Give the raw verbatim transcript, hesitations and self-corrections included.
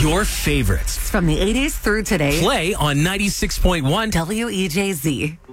your favorites From the eighties through today. play on ninety-six point one W E J Z.